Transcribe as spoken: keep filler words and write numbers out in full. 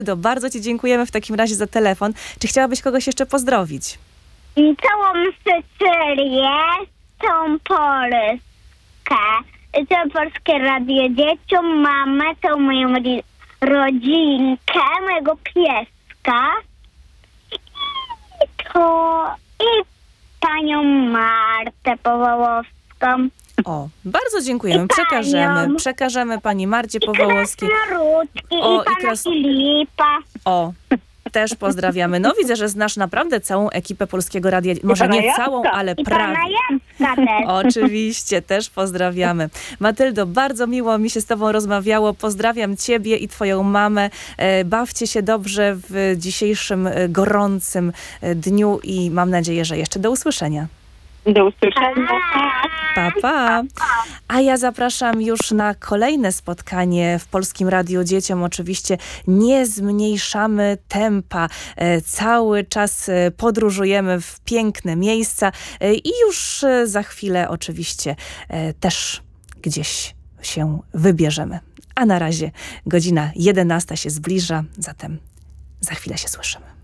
To bardzo Ci dziękujemy w takim razie za telefon. Czy chciałabyś kogoś jeszcze pozdrowić? I całą Sycylię, całą Polskę, całe Polskie Radio Dzieciom, mamę, całą moją ri- rodzinkę, mojego pieska i to i panią Martę Powołowską. O, bardzo dziękujemy. I Przekażemy. panią. Przekażemy pani Marcie I Powołowskiej. Krasnoludki, O, i i pana kras- Filipa. O, też pozdrawiamy. No widzę, że znasz naprawdę całą ekipę Polskiego Radia. Może pana nie Jacka. całą, ale I prawie. pana Jacka też. Oczywiście, też pozdrawiamy. Matyldo, bardzo miło mi się z tobą rozmawiało. Pozdrawiam ciebie i twoją mamę. E, Bawcie się dobrze w dzisiejszym e, gorącym e, dniu i mam nadzieję, że jeszcze do usłyszenia. Do usłyszenia. Pa, pa. A ja zapraszam już na kolejne spotkanie w Polskim Radiu Dzieciom. Oczywiście nie zmniejszamy tempa. E, Cały czas e, podróżujemy w piękne miejsca e, i już e, za chwilę oczywiście e, też gdzieś się wybierzemy. A na razie godzina jedenasta się zbliża, zatem za chwilę się słyszymy.